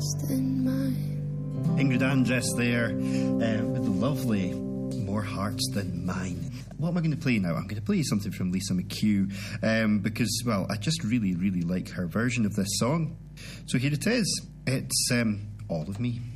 than mine. Ingrid Andress there with the lovely More Hearts Than Mine. What am I going to play now? I'm going to play you something from Lisa McHugh because, well, I just really, really like her version of this song. So here it is. It's All of Me.